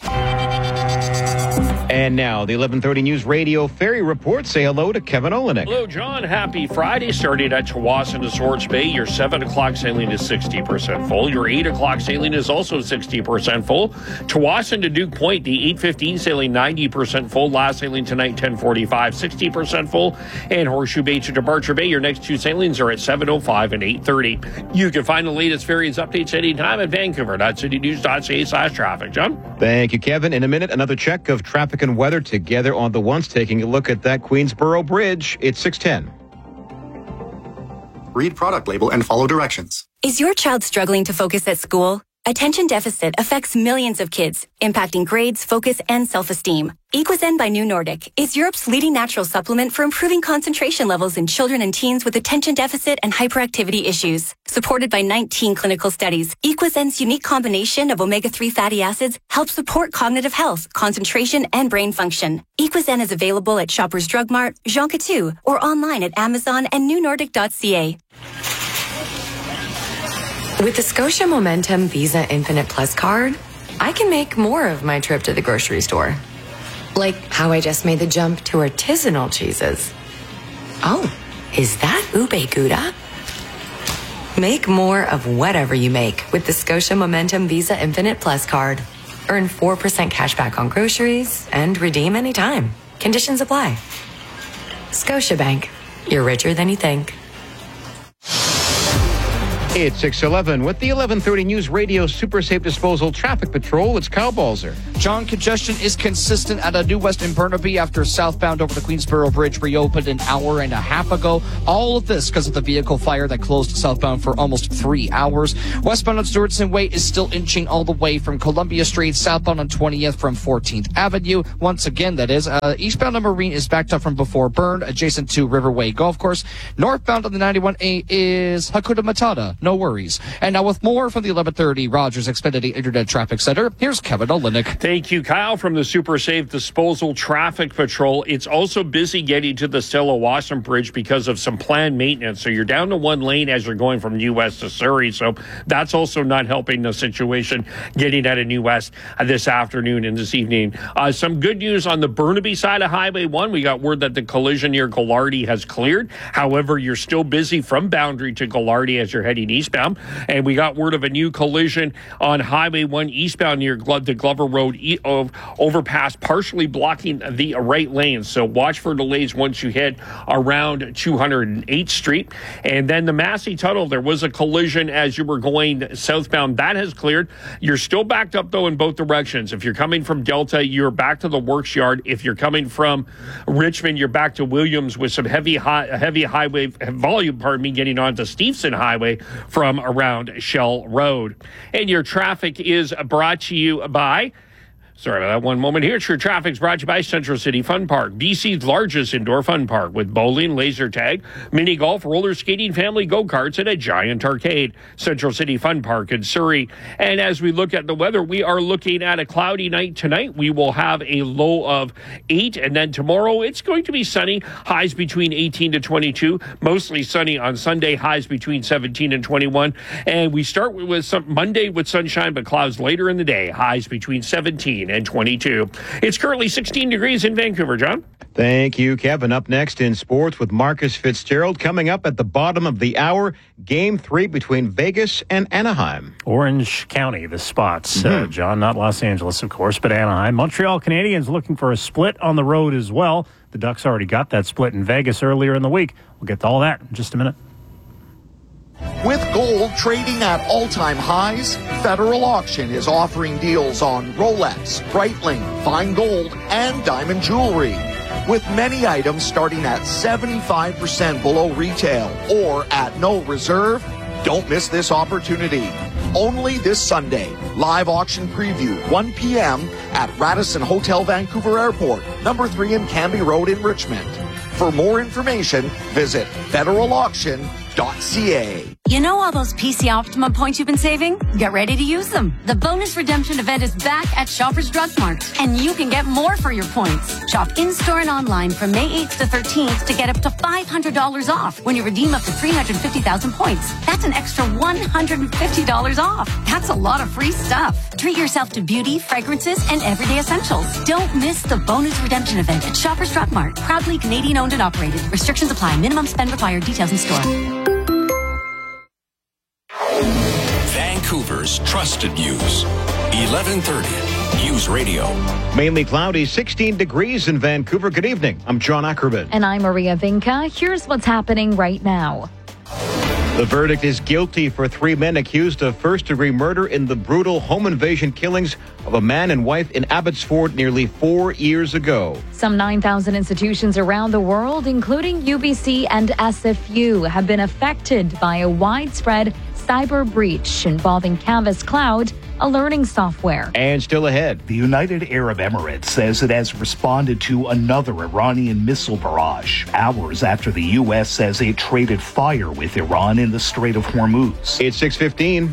And now, the eleven thirty News Radio Ferry Report. Say hello to Kevin Olenek. Hello, John. Happy Friday. Starting at Tsawwassen to Swartz Bay. Your seven o'clock sailing is sixty percent full. Your eight o'clock sailing is also sixty percent full. Tsawwassen to Duke Point, the eight fifteen sailing ninety percent full. Last sailing tonight, ten forty-five, sixty percent full. And Horseshoe Bay to Departure Bay. Your next two sailings are at seven oh five and eight thirty. You can find the latest ferries updates anytime at vancouver.citynews.ca slash traffic. John? Thank you, Kevin. In a minute, another check of traffic and weather together on the ones, taking a look at that Queensboro Bridge. It's six ten. Read product label and follow directions. Is your child struggling to focus at school? Attention deficit affects millions of kids, impacting grades, focus, and self-esteem. Equizen by New Nordic is Europe's leading natural supplement for improving concentration levels in children and teens with attention deficit and hyperactivity issues. Supported by nineteen clinical studies, Equizen's unique combination of omega three fatty acids helps support cognitive health, concentration, and brain function. Equizen is available at Shoppers Drug Mart, Jean Coutu, or online at Amazon and new nordic dot c a. With the Scotia Momentum Visa Infinite Plus card, I can make more of my trip to the grocery store. Like how I just made the jump to artisanal cheeses. Oh, is that ube gouda? Make more of whatever you make with the Scotia Momentum Visa Infinite Plus card. Earn four percent cash back on groceries and redeem anytime. Conditions apply. Scotiabank. You're richer than you think. It's six eleven with the eleven thirty News Radio Super Safe Disposal Traffic Patrol. It's Kyle Balzer. John, congestion is consistent at a New West in Burnaby after southbound over the Queensboro Bridge reopened an hour and a half ago. All of this because of the vehicle fire that closed southbound for almost three hours. Westbound on Stewardson Way is still inching all the way from Columbia Street, southbound on twentieth from fourteenth Avenue. Once again, that is. Uh, eastbound on Marine is backed up from before Burn, adjacent to Riverway Golf Course. Northbound on the ninety-one A is Hakuna Matata. No worries. And now with more from the eleven thirty Rogers Xfinity Internet Traffic Center, here's Kevin Olenek. Thank you, Kyle, from the Super Safe Disposal Traffic Patrol. It's also busy getting to the Stella-Wasson Bridge because of some planned maintenance. So you're down to one lane as you're going from New West to Surrey. So that's also not helping the situation getting out of New West uh, this afternoon and this evening. Uh, some good news on the Burnaby side of Highway one. We got word that the collision near Gallardi has cleared. However, you're still busy from Boundary to Gallardi as you're heading eastbound. And we got word of a new collision on Highway one eastbound near Glo- the Glover Road e- of overpass, partially blocking the right lane. So watch for delays once you hit around two hundred eighth Street. And then the Massey Tunnel, there was a collision as you were going southbound. That has cleared. You're still backed up, though, in both directions. If you're coming from Delta, you're back to the Works Yard. If you're coming from Richmond, you're back to Williams with some heavy high, heavy highway volume, pardon me, getting onto Stevenson Highway from around Shell Road. And your traffic is brought to you by... Sorry about that. One moment here. True Traffic's brought to you by Central City Fun Park, B C's largest indoor fun park with bowling, laser tag, mini golf, roller skating, family go-karts, and a giant arcade. Central City Fun Park in Surrey. And as we look at the weather, we are looking at a cloudy night tonight. We will have a low of eight, and then tomorrow it's going to be sunny. Highs between eighteen to twenty-two. Mostly sunny on Sunday. Highs between seventeen and twenty-one. And we start with some Monday with sunshine, but clouds later in the day. Highs between seventeen and twenty-two. It's currently sixteen degrees in Vancouver, John. Thank you, Kevin. Up next in sports with Marcus Fitzgerald. Coming up at the bottom of the hour, game three between Vegas and Anaheim. Orange County, the spots. Mm-hmm. Uh, John, not Los Angeles, of course, but Anaheim. Montreal Canadiens looking for a split on the road as well. The Ducks already got that split in Vegas earlier in the week. We'll get to all that in just a minute. With gold trading at all-time highs, Federal Auction is offering deals on Rolex, Breitling, fine gold, and diamond jewelry. With many items starting at seventy-five percent below retail or at no reserve, don't miss this opportunity. Only this Sunday, live auction preview, one p.m. at Radisson Hotel Vancouver Airport, number three in Canby Road in Richmond. For more information, visit federal auction dot c a. You know all those P C Optimum points you've been saving? Get ready to use them. The bonus redemption event is back at Shoppers Drug Mart, and you can get more for your points. Shop in-store and online from May eighth to thirteenth to get up to five hundred dollars off when you redeem up to three hundred fifty thousand points. That's an extra one hundred fifty dollars off. That's a lot of free stuff. Treat yourself to beauty, fragrances, and everyday essentials. Don't miss the bonus redemption event at Shoppers Drug Mart. Proudly Canadian-owned and operated. Restrictions apply. Minimum spend required. Details in store. Vancouver's trusted news. eleven thirty News Radio. Mainly cloudy, sixteen degrees in Vancouver. Good evening. I'm John Ackerman. And I'm Maria Vinca. Here's what's happening right now. The verdict is guilty for three men accused of first-degree murder in the brutal home invasion killings of a man and wife in Abbotsford nearly four years ago. Some nine thousand institutions around the world, including U B C and S F U, have been affected by a widespread cyber breach involving Canvas Cloud, a learning software. And still ahead, the United Arab Emirates says it has responded to another Iranian missile barrage, hours after the U S says it traded fire with Iran in the Strait of Hormuz. It's six fifteen.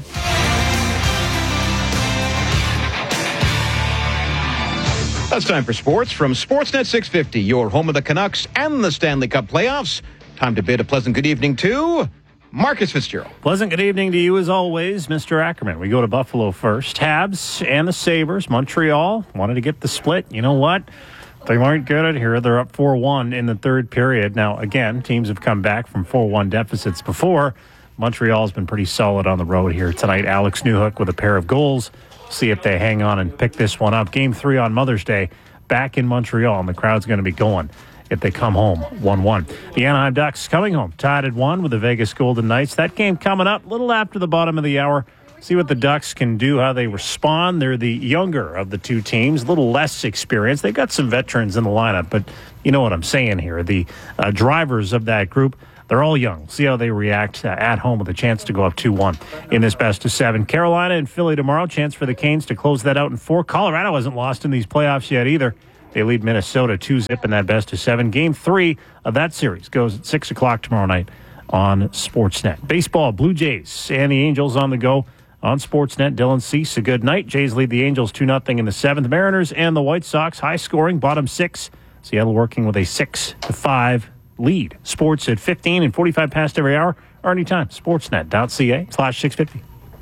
That's time for sports from Sportsnet six fifty, your home of the Canucks and the Stanley Cup playoffs. Time to bid a pleasant good evening to Marcus Fitzgerald. Pleasant good evening to you as always, Mister Ackerman. We go to Buffalo first. Habs and the Sabres. Montreal wanted to get the split. You know what? They weren't good at here. They're up four one in the third period. Now, again, teams have come back from four one deficits before. Montreal's been pretty solid on the road here tonight. Alex Newhook with a pair of goals. See if they hang on and pick this one up. Game three on Mother's Day back in Montreal, and the crowd's going to be going if they come home one one. The Anaheim Ducks coming home tied at one with the Vegas Golden Knights. That game coming up a little after the bottom of the hour. See what the Ducks can do, how they respond. They're the younger of the two teams, a little less experienced. They've got some veterans in the lineup, but you know what I'm saying here. The uh, drivers of that group, they're all young. See how they react uh, at home with a chance to go up two one in this best of seven. Carolina and Philly tomorrow. Chance for the Canes to close that out in four. Colorado hasn't lost in these playoffs yet either. They lead Minnesota two zip in that best of seven. Game three of that series goes at six o'clock tomorrow night on Sportsnet. Baseball, Blue Jays and the Angels on the go. On Sportsnet, Dylan Cease, a good night. Jays lead the Angels two nothing in the seventh. Mariners and the White Sox, high scoring, bottom six. Seattle working with a six to five lead. Sports at fifteen and forty-five past every hour, or anytime. Sportsnet.ca slash 650.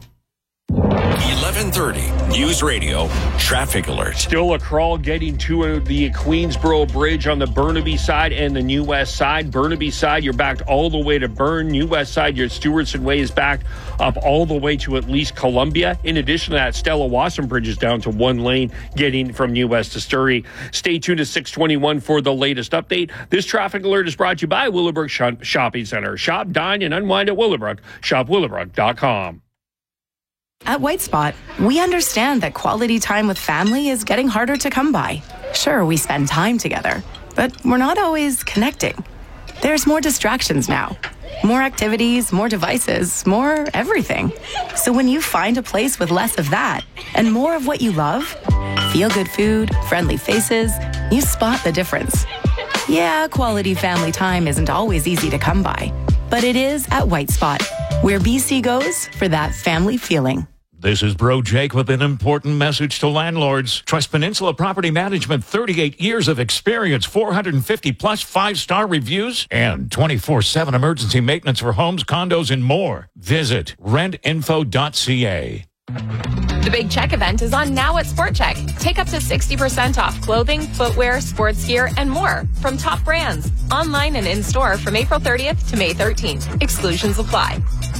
eleven thirty News Radio Traffic Alert. Still a crawl getting to the Queensboro Bridge on the Burnaby side and the New West side. Burnaby side, you're backed all the way to Burn. New West side, your Stewartson Way is backed up all the way to at least Columbia. In addition to that, Stella Wasson Bridge is down to one lane getting from New West to Surrey. Stay tuned to six twenty-one for the latest update. This traffic alert is brought to you by Willowbrook Sh- Shopping Center. Shop, dine, and unwind at Willowbrook. Shop Willowbrook dot com. At White Spot, we understand that quality time with family is getting harder to come by. Sure, we spend time together, but we're not always connecting. There's more distractions now. More activities, more devices, more everything. So when you find a place with less of that and more of what you love, feel-good food, friendly faces, you spot the difference. Yeah, quality family time isn't always easy to come by, but it is at White Spot, where B C goes for that family feeling. This is Bro Jake with an important message to landlords. Trust Peninsula Property Management, thirty-eight years of experience, four hundred fifty plus five-star reviews, and twenty-four seven emergency maintenance for homes, condos, and more. Visit rent info dot c a. The Big Check event is on now at Sport Check. Take up to sixty percent off clothing, footwear, sports gear, and more from top brands. Online and in-store from April thirtieth to May thirteenth. Exclusions apply.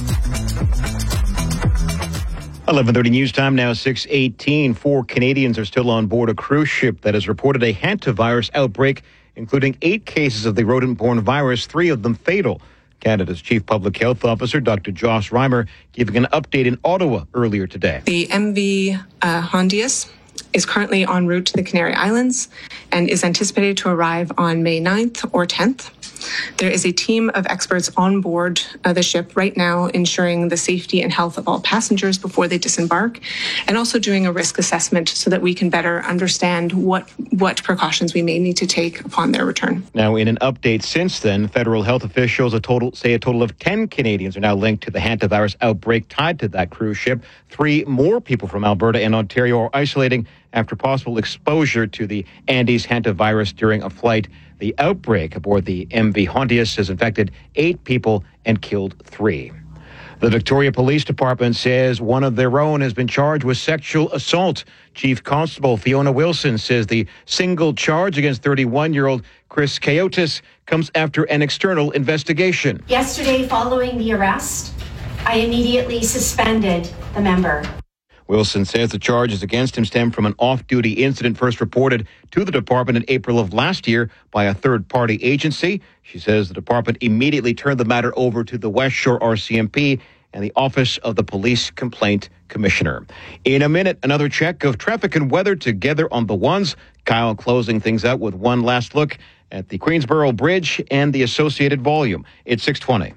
eleven thirty news time now, six eighteen. Four Canadians are still on board a cruise ship that has reported a hantavirus outbreak, including eight cases of the rodent-borne virus, three of them fatal. Canada's Chief Public Health Officer, Doctor Josh Reimer, giving an update in Ottawa earlier today. The M V uh, Hondius is currently en route to the Canary Islands and is anticipated to arrive on May ninth or tenth. There is a team of experts on board uh, the ship right now ensuring the safety and health of all passengers before they disembark, and also doing a risk assessment so that we can better understand what, what precautions we may need to take upon their return. Now, in an update since then, federal health officials a total, say a total of ten Canadians are now linked to the hantavirus outbreak tied to that cruise ship. Three more people from Alberta and Ontario are isolating after possible exposure to the Andes hantavirus during a flight. The outbreak aboard the M V Hondius has infected eight people and killed three. The Victoria Police Department says one of their own has been charged with sexual assault. Chief Constable Fiona Wilson says the single charge against thirty-one-year-old Chris Coyotes comes after an external investigation. Yesterday, following the arrest, I immediately suspended the member. Wilson says the charges against him stem from an off-duty incident first reported to the department in April of last year by a third-party agency. She says the department immediately turned the matter over to the West Shore R C M P and the Office of the Police Complaint Commissioner. In a minute, another check of traffic and weather together on the ones. Kyle closing things out with one last look at the Queensboro Bridge and the associated volume. It's six twenty.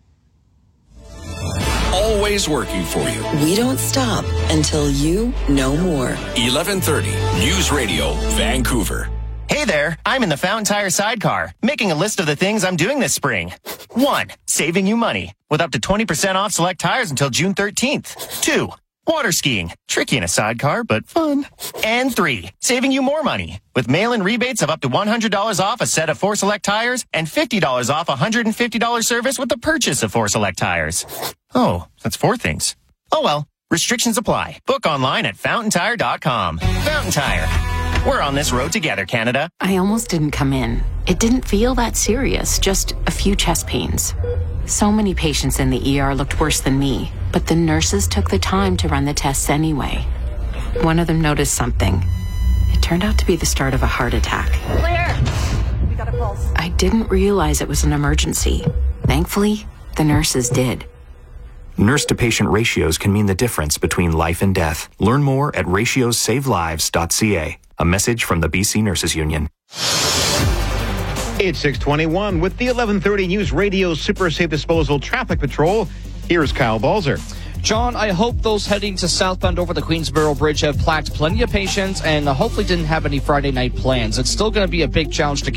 Always working for you. We don't stop until you know more. eleven thirty News Radio Vancouver. Hey there, I'm in the Fountain Tire sidecar, making a list of the things I'm doing this spring. One, saving you money with up to twenty percent off select tires until June thirteenth. Two, water skiing. Tricky in a sidecar, but fun. And three, saving you more money with mail-in rebates of up to one hundred dollars off a set of Four Select tires and fifty dollars off a one hundred fifty dollars service with the purchase of Four Select tires. Oh, that's four things. Oh well, restrictions apply. Book online at fountain tire dot com. Fountain Tire. We're on this road together, Canada. I almost didn't come in. It didn't feel that serious, just a few chest pains. So many patients in the E R looked worse than me, but the nurses took the time to run the tests anyway. One of them noticed something. It turned out to be the start of a heart attack. Clear. We got a pulse. I didn't realize it was an emergency. Thankfully, the nurses did. Nurse-to-patient ratios can mean the difference between life and death. Learn more at ratios save lives dot c a. A message from the B C Nurses Union. It's six twenty-one with the eleven thirty News Radio Super Safe Disposal Traffic Patrol. Here's Kyle Balzer. John, I hope those heading to southbound over the Queensboro Bridge have packed plenty of patience and hopefully didn't have any Friday night plans. It's still going to be a big challenge to